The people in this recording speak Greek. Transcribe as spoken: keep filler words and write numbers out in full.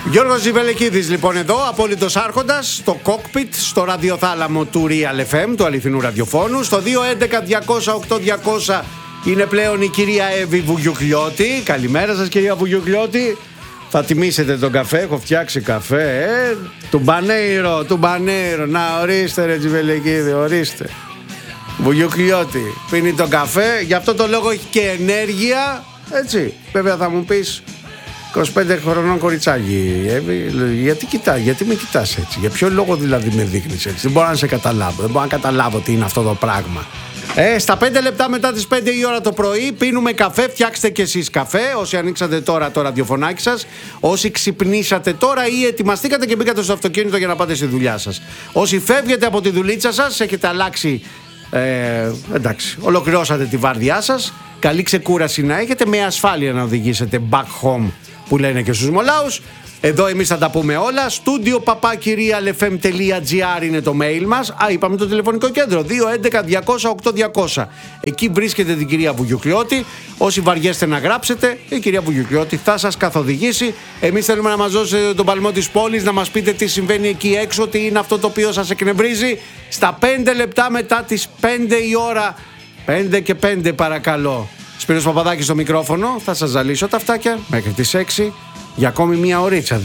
Γιώργος Ζιβελεκίδης λοιπόν εδώ, απόλυτος άρχοντας, στο cockpit, στο ραδιοθάλαμο του Real εφ εμ, του αληθινού ραδιοφώνου. Στο δύο έντεκα διακόσια οκτώ διακόσια είναι πλέον η κυρία Εύη Βουγιουκλιώτη. Καλημέρα σας κυρία Βουγιουκλιώτη. Θα τιμήσετε τον καφέ, έχω φτιάξει καφέ, ε, του Μπανέιρο, του Μπανέιρο. Να ορίστε ρε Ζιβελεκίδη, ορίστε. Βουγιουκλιώτη, πίνει τον καφέ, γι' αυτό το λόγο έχει και ενέργεια, έτσι. Βέβαια θα μου πεις, είκοσι πέντε χρονών κοριτσάκι, Εύη, γιατί κοιτά, γιατί με κοιτάς έτσι, για ποιο λόγο δηλαδή με δείχνεις έτσι, δεν μπορώ να σε καταλάβω, δεν μπορώ να καταλάβω τι είναι αυτό το πράγμα. Ε, στα πέντε λεπτά μετά τις πέντε η ώρα το πρωί πίνουμε καφέ, φτιάξτε κι εσείς καφέ, όσοι ανοίξατε τώρα το ραδιοφωνάκι σας, όσοι ξυπνήσατε τώρα ή ετοιμαστήκατε και μπήκατε στο αυτοκίνητο για να πάτε στη δουλειά σας. Όσοι φεύγετε από τη δουλίτσα σας, έχετε αλλάξει, ε, εντάξει, ολοκληρώσατε τη βάρδιά σας, καλή ξεκούραση να έχετε, με ασφάλεια να οδηγήσετε back home που λένε και στους μολάους. Εδώ εμείς θα τα πούμε όλα. Στούντιο παπάκι real εφ εμ τελεία τζι άρ είναι το mail μας. Α, είπαμε το τηλεφωνικό κέντρο δύο έντεκα διακόσια οκτώ διακόσια. Εκεί βρίσκεται την κυρία Βουγιουκλιώτη. Όσοι βαριέστε να γράψετε, η κυρία Βουγιουκλιώτη θα σας καθοδηγήσει. Εμείς θέλουμε να μας δώσετε τον παλμό της πόλης, να μας πείτε τι συμβαίνει εκεί έξω, τι είναι αυτό το οποίο σας εκνευρίζει. Στα πέντε λεπτά μετά τις πέντε η ώρα, πέντε και πέντε παρακαλώ, Σπύρος Παπαδάκης στο μικρόφωνο, θα σας ζαλίσω τα αυτάκια μέχρι τις έξι για ακόμη μία ωρίτσα.